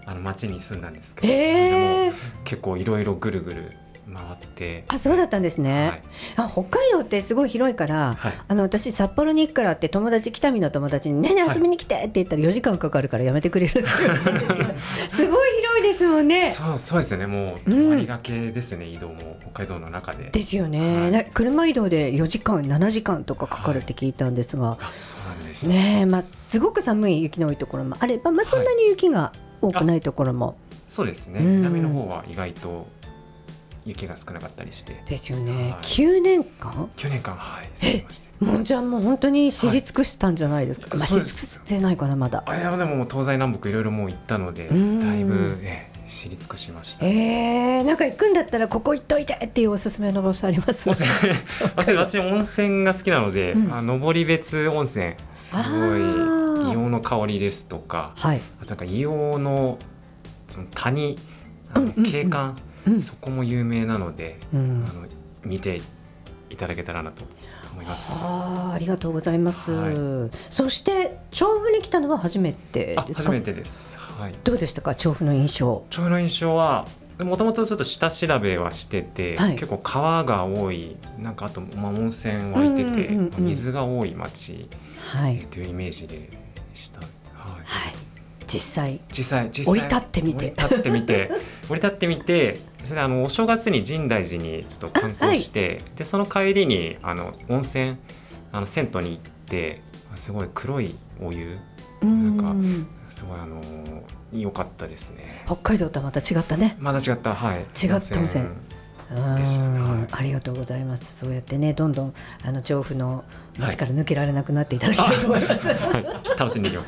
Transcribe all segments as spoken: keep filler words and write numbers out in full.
あの町に住んだんですけど、 えー、 でも結構いろいろぐるぐる回って。 あ、そうだったんですね、はい、あ、北海道ってすごい広いから、はい、あの私札幌に行くからって友達、北見の友達にねえねえ遊びに来てって言ったらよじかんかかるからやめてくれるって言うんですけどすごい広いですもんね。 そう、そうですね、もう泊まりがけですね、うん、移動も北海道の中でですよね、はい、車移動でよじかんななじかんとかかかるって聞いたんですが、はい、 そうなんですね、まあ、すごく寒い雪の多いところもあれば、まあ、そんなに雪が多くないところも、はい、 そうですね、南の方は意外と雪が少なかったりしてですよね、 はい、 きゅうねんかんきゅうねんかん、はい、 えもうじゃあもう本当に知り尽くしたんじゃないですか、はい、まあ、知り尽くしてないかなまだ。 あ、いやでももう東西南北いろいろもう行ったのでだいぶ、ね、知り尽くしました、 えー、なんか行くんだったらここ行っといてっていうおすすめの場所あります？ 私温泉が好きなので、うん、登別温泉すごい硫黄の香りですとか、はい、あとなんか硫黄のその谷、あの景観、うんうんうん、そこも有名なので、うん、あの見ていただけたらなと思います。 あ, ありがとうございます、はい、そして調布に来たのは初めてですか？ 初めてです、はい、 どうでしたか調布の印象？ 調布の印象はもともとちょっと下調べはしてて、はい、結構川が多い、なんかあと、まあ、温泉湧いてて、うんうんうん、水が多い町、はい、えー、というイメージでした、はいはい、実際実際実際降り立ってみて降り立ってみて降り立ってみてそれあのお正月に深大寺にちょっと観光して、はい、でその帰りにあの温泉あの銭湯に行ってすごい黒いお湯なんかすごいあの良かったですね。 北海道とはまた違ったね。 また違った、はい、 違った温泉でしたね、はい、 ありがとうございます。そうやってねどんどんあの調布の街から抜けられなくなっていただきたいと思います、はいはい、楽しんでいきます、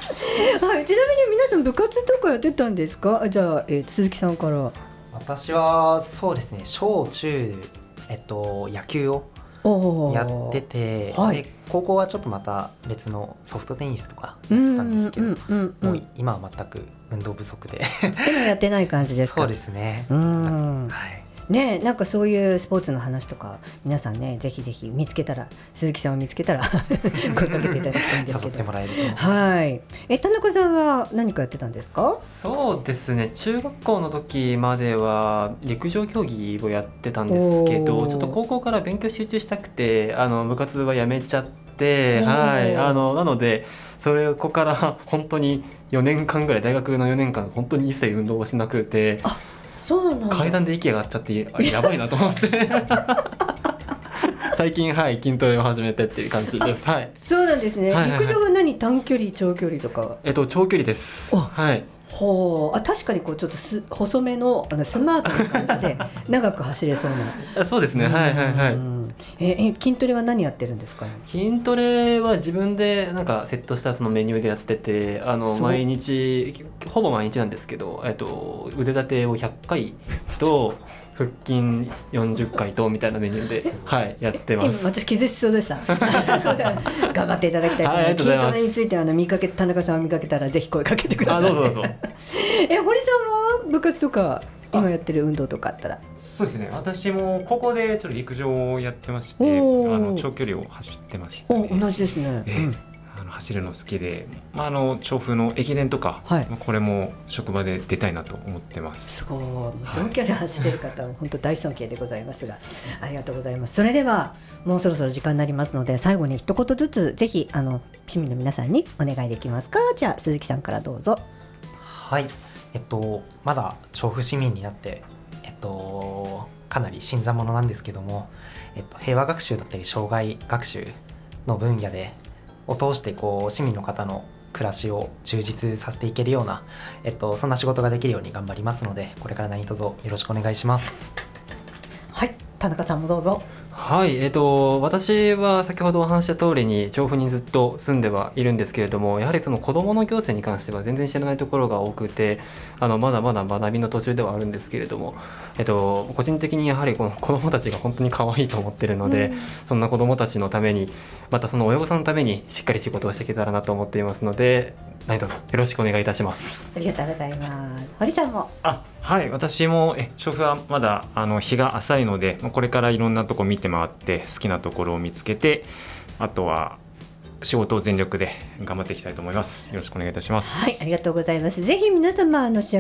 はい、ちなみに皆さん部活とかやってたんですか？じゃあ、えー、鈴木さんから。 私はそうですね小中、えっと、野球をやってて、はい、で高校はちょっとまた別のソフトテニスとかやってたんですけど、うんうんうんうん、もう今は全く運動不足で今やってない感じですか？ そうですね、 うん、はいね、なんかそういうスポーツの話とか皆さんねぜひぜひ見つけたら鈴木さんを見つけたら声かけていただきたいんですけど誘ってもらえると。 はい、え田中さんは何かやってたんですか？ そうですね中学校の時までは陸上競技をやってたんですけどちょっと高校から勉強集中したくてあの部活はやめちゃって、はい、あのなのでそれこから本当によねんかんぐらい大学のよねんかん本当に一切運動をしなくてあそうなんだ階段で息上がっちゃってやばいなと思って最近、はい、筋トレを始めてっていう感じです、はい、 そうなんですね、はいはいはい、陸上は何短距離長距離とか？ えっと長距離です、はい、 ほうあ確かにこうちょっとす細め の, あのスマートな感じで長く走れそうなそうですね、はいはいはい、 ええ筋トレは何やってるんですか？ 筋トレは自分でなんかセットしたそのメニューでやっててあの毎日ほぼ毎日なんですけど、えっと、腕立てをひゃっかいと腹筋よんじゅっかいとみたいなメニューで、はい、やってます。 私気絶しそうでした頑張っていただきたいと思います、はい、筋トレについてあの見かけ田中さんを見かけたらぜひ声かけてください。 あどうぞどうぞえ堀さんは部活とか今やってる運動とかあったら？ そうですね私もここでちょっと陸上をやってましてあの長距離を走ってまして、ね、 お同じですね、 えーうんあの走るの好きで、まあ、あの調布の駅伝とか、はいまあ、これも職場で出たいなと思ってます。 すごい長距離走れる方は本当大尊敬でございますがありがとうございます。それではもうそろそろ時間になりますので最後に一言ずつぜひあの市民の皆さんにお願いできますか？じゃあ鈴木さんからどうぞ。 はいえっとまだ調布市民になってえっとかなり新参者なんですけども、えっと、平和学習だったり障害学習の分野でを通してこう市民の方の暮らしを充実させていけるような、えっと、そんな仕事ができるように頑張りますのでこれから何卒よろしくお願いします。 はい田中さんもどうぞ。 はい、えーと、私は先ほどお話した通りに調布にずっと住んではいるんですけれどもやはりその子どもの行政に関しては全然知らないところが多くてあのまだまだ学びの途中ではあるんですけれども、えーと、個人的にやはりこの子どもたちが本当に可愛いと思ってるので、うん、そんな子どもたちのためにまたその親御さんのためにしっかり仕事をしていけたらなと思っていますので何卒よろしくお願いいたします。 ありがとうございます。堀さんも。 あはい私もえ調布はまだあの日が浅いのでこれからいろんなとこ見て回って好きなところを見つけてあとは仕事を全力で頑張っていきたいと思います。よろしくお願いいたします。 はいありがとうございます。ぜひ皆様あの